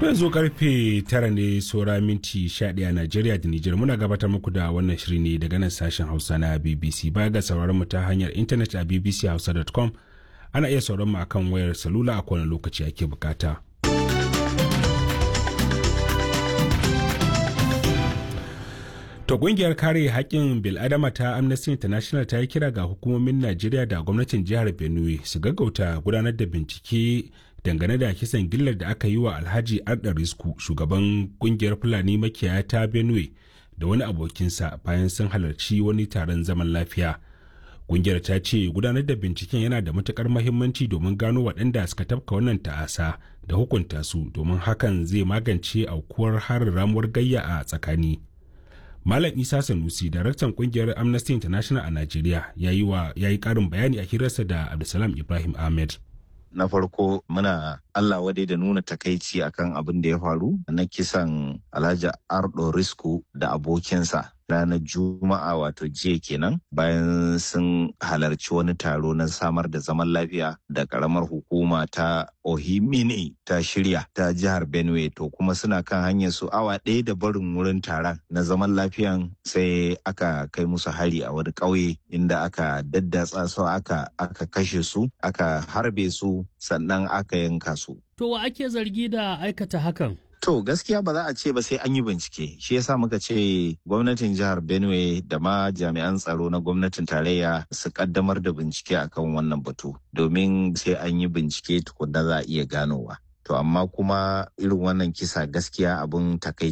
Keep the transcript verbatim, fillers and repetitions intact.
yanzu karfe tara ne saura minti sha ɗaya a Najeriya da Nijar. Muna gabatar muku da wannan shiri ne daga nan sashen Hausa na B B C. Baya ga sauraron mu ta hanyar intanet a b b c hausa dot com, ana iya sauraron mu akan wayar salula a kowane lokaci ake bukata. To kungiyar kare haƙƙin bil'adama ta Amnesty International ta yi kira ga hukumomin Najeriya da gwamnatin jihar Benue su gaggauta gudanar da bincike dangane da kisan gillar da aka yi wa Alhaji Arda Risku, shugaban kungiyar Fulani makiyaya ta Benue, da wani abokinsa bayan sun halarci wani taron zaman lafiya. Kungiyar ta ce gudanar da binciken yana da matukar mahimmanci domin gano waɗanda suka tafka wannan ta'asa da hukunta su, domin hakan zai magance aukuwar harin ramuwar gayya a tsakani. Malam Isa Sanusi, daraktan kungiyar Amnesty International a Najeriya, ya yi ƙarin bayani a hirarsa da Abdulsalam Ibrahim Ahmed. Na farko muna Allah wadai da nuna takaici akan abin da ya faru na kisan Alhaji Ardo Risku da abokinsa ranar Juma'a, wato jiya kenan, bayan sun halarci wani taro na samar da zaman lafiya da karamar hukuma ta Ohimini ta shirya ta jihar Benue. To kuma suna kan hanyar su awa ɗaya da barin wurin taron na zaman lafiyan sai aka kai musu hari a wani ƙauye inda aka daddatsa su, aka aka kashe su, aka harbe su, sannan aka yanka su. To wa ake zargi da aikata hakan? To gaskiya ba za a ce ba sai an yi bincike. Shi yasa muka ce gwamnatin jihar Benue da ma jami'an tsaro na gwamnatin tarayya su kaddamar da bincike akan wannan batu, domin sai an yi bincike tukunna za a iya ganowa. To amma kuma irin wannan kisa gaskiya abun takaici